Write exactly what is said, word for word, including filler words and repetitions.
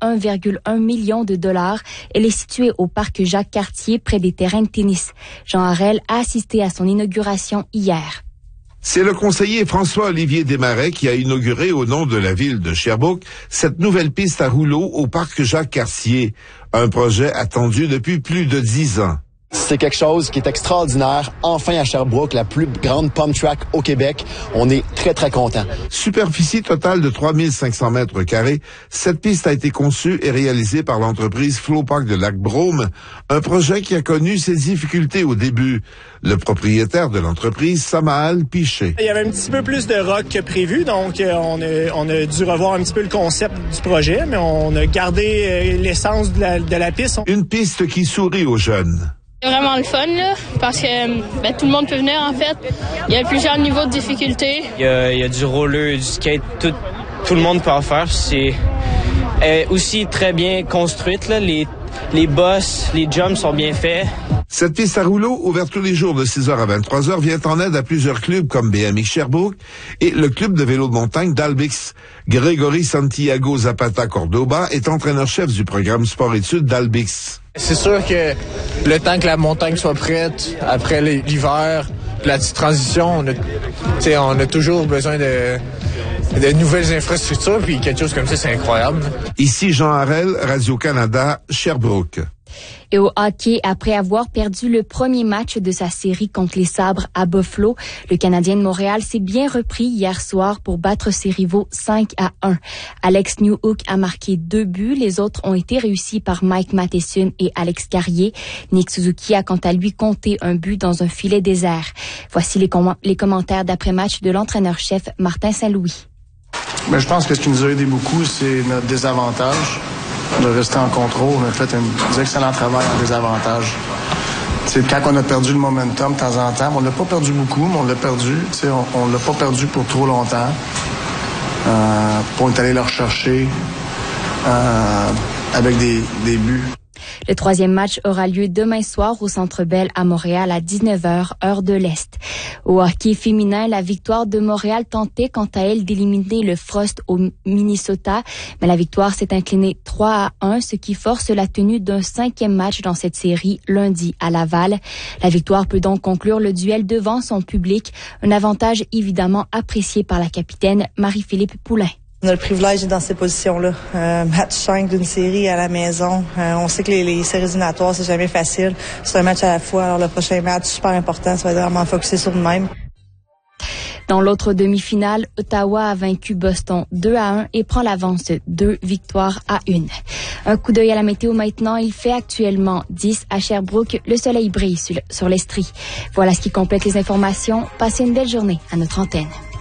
un virgule un million de dollars. Elle est située au parc Jacques-Cartier, près des terrains de tennis. Jean Harel a assisté à son inauguration hier. C'est le conseiller François-Olivier Desmarais qui a inauguré au nom de la ville de Sherbrooke cette nouvelle piste à rouleau au parc Jacques-Cartier, un projet attendu depuis plus de dix ans. C'est quelque chose qui est extraordinaire. Enfin à Sherbrooke, la plus grande pump track au Québec. On est très, très contents. Superficie totale de trois mille cinq cents mètres carrés, cette piste a été conçue et réalisée par l'entreprise Flowpark de Lac-Brome, un projet qui a connu ses difficultés au début. Le propriétaire de l'entreprise, Samaal Piché. Il y avait un petit peu plus de rock que prévu, donc on a, on a dû revoir un petit peu le concept du projet, mais on a gardé l'essence de la, de la piste. Une piste qui sourit aux jeunes. C'est vraiment le fun, là, parce que ben, tout le monde peut venir, en fait. Il y a plusieurs niveaux de difficulté. Il y a, il y a du roller, du skate, tout, tout le monde peut en faire. C'est euh, aussi très bien construite, là. Les, les bosses, les jumps sont bien faits. Cette piste à rouleau, ouverte tous les jours de six heures à vingt-trois heures, vient en aide à plusieurs clubs comme B M X Sherbrooke et le club de vélo de montagne d'Albix. Grégory Santiago Zapata Cordoba est entraîneur-chef du programme sport-études d'Albix. C'est sûr que le temps que la montagne soit prête, après l'hiver, la petite transition, on a, on a toujours besoin de, de nouvelles infrastructures, puis quelque chose comme ça, c'est incroyable. Ici Jean Harel, Radio-Canada, Sherbrooke. Et au hockey, après avoir perdu le premier match de sa série contre les Sabres à Buffalo, le Canadien de Montréal s'est bien repris hier soir pour battre ses rivaux cinq à un. Alex Newhook a marqué deux buts, les autres ont été réussis par Mike Matheson et Alex Carrier. Nick Suzuki a quant à lui compté un but dans un filet désert. Voici les, com- les commentaires d'après-match de l'entraîneur-chef Martin Saint-Louis. Ben, je pense que ce qui nous a aidé beaucoup, c'est notre désavantage. De rester en contrôle. On a fait un excellent travail en désavantage. C'est quand on a perdu le momentum de temps en temps, on l'a pas perdu beaucoup, mais on l'a perdu. T'sais, on, on l'a pas perdu pour trop longtemps. Euh, pour être allé le rechercher euh, avec des, des buts. Le troisième match aura lieu demain soir au Centre Bell à Montréal à dix-neuf heures, heure de l'Est. Au hockey féminin, la victoire de Montréal tentait quant à elle d'éliminer le Frost au Minnesota, mais la victoire s'est inclinée trois à un, ce qui force la tenue d'un cinquième match dans cette série lundi à Laval. La victoire peut donc conclure le duel devant son public, un avantage évidemment apprécié par la capitaine Marie-Philippe Poulin. On a le privilège d'être dans ces positions-là. Euh, match cinq d'une série à la maison. Euh, on sait que les, les séries éliminatoires, c'est jamais facile. C'est un match à la fois. Alors le prochain match, super important. Ça va être vraiment focusé sur nous-mêmes. Dans l'autre demi-finale, Ottawa a vaincu Boston deux à un et prend l'avance deux victoires à une. Un coup d'œil à la météo maintenant. Il fait actuellement dix à Sherbrooke. Le soleil brille sur, sur l'Estrie. Voilà ce qui complète les informations. Passez une belle journée à notre antenne.